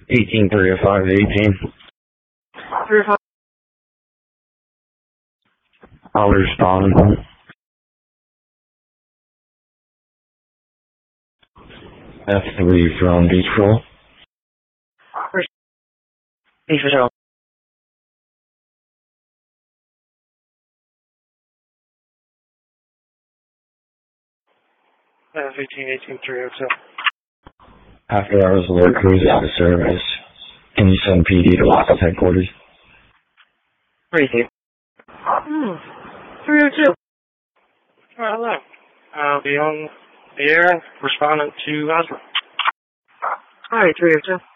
18305 18. 305. I'll respond. F3 from Beach Patrol. Beach Patrol. 15-18-302. After hours alert crews out of service. Can you send PD to Losses headquarters? 302. 302. Hello. I'll be on the air responding to Osborne. Hi, 302.